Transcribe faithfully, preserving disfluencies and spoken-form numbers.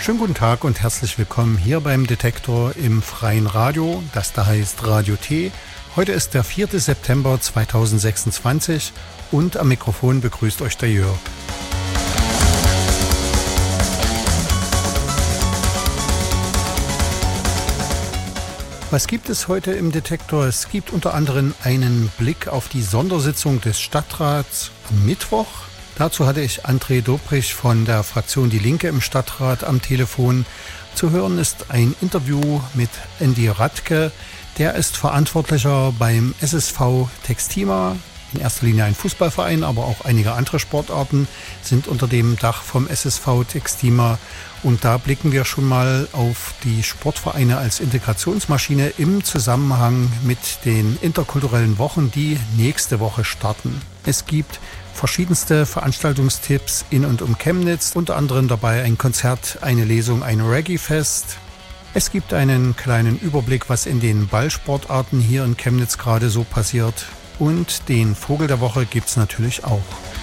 Schönen guten Tag und herzlich willkommen hier beim Detektor im freien Radio, das da heißt Radio T. Heute ist der vierte September zweitausendsechsundzwanzig und am Mikrofon begrüßt euch der Jörg. Was gibt es heute im Detektor? Es gibt unter anderem einen Blick auf die Sondersitzung des Stadtrats am Mittwoch. Dazu hatte ich André Dobrich von der Fraktion Die Linke im Stadtrat am Telefon. Zu hören ist ein Interview mit Andy Radke. Der ist Verantwortlicher beim S S V Textima. In erster Linie ein Fußballverein, aber auch einige andere Sportarten sind unter dem Dach vom S S V Textima. Und da blicken wir schon mal auf die Sportvereine als Integrationsmaschine im Zusammenhang mit den interkulturellen Wochen, die nächste Woche starten. Es gibt verschiedenste Veranstaltungstipps in und um Chemnitz, unter anderem dabei ein Konzert, eine Lesung, ein Reggae-Fest. Es gibt einen kleinen Überblick, was in den Ballsportarten hier in Chemnitz gerade so passiert. Und den Vogel der Woche gibt's natürlich auch.